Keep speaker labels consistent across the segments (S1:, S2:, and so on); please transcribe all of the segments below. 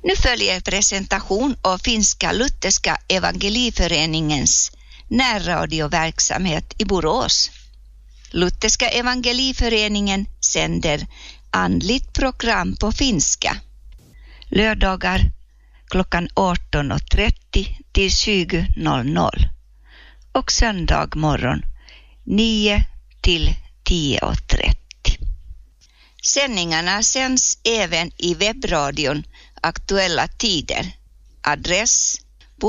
S1: Nu följer presentation av finska lutherska evangeliföreningens närradioverksamhet i Borås. Lutherska evangeliföreningen sänder andligt program på finska. Lördagar klockan 18.30 till 20.00 och söndag morgon 9 till 10.30. Sändningarna sänds även i webbradion Aktuella tider. Adress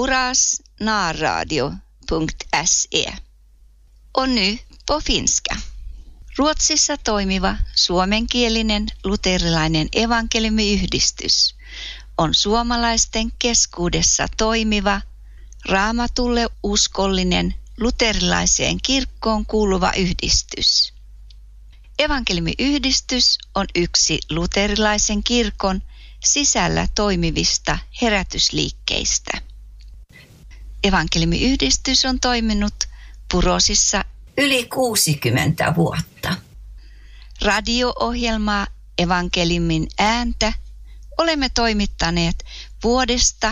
S1: burasnarradio.se. Och nu på finska. Ruotsissa toimiva suomenkielinen luterilainen evankeliumiyhdistys on suomalaisten keskuudessa toimiva, Raamatulle uskollinen luterilaiseen kirkkoon kuuluva yhdistys. Evankeliumiyhdistys on yksi luterilaisen kirkon sisällä toimivista herätysliikkeistä. Evankeliumiyhdistys on toiminut Burosissa yli 60 vuotta. Radio-ohjelmaa Evankeliumin ääntä olemme toimittaneet vuodesta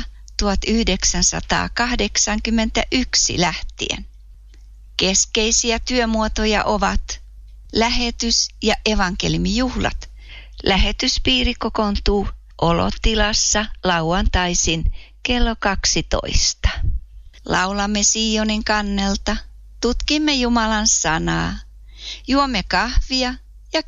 S1: 1981 lähtien. Keskeisiä työmuotoja ovat lähetys- ja evankeliumijuhlat. Lähetyspiiri kokoontuu olotilassa lauantaisin kello 12. Laulamme Sionin kannelta, tutkimme Jumalan sanaa, juomme kahvia